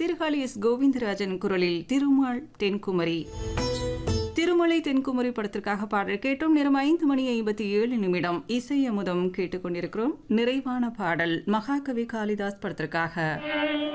Sirkazhi S Govindarajan குரலில் திருமலை தென்குமரி படத்திற்காக பாடல் கேட்டோம். நேரம் 5:57 இசை அமுதம் கேட்டுக்கொண்டிருக்கிறோம். நிறைவான பாடல் மகாகவி காளிதாஸ் படத்திற்காக.